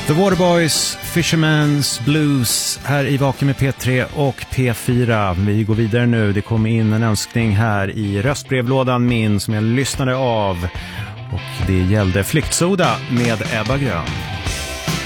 The Waterboys, Fisherman's Blues här i Vaken med P3 och P4. Vi går vidare nu. Det kom in en önskning här i röstbrevlådan min som jag lyssnade av. Och det gällde Flyktsoda med Ebba Grön.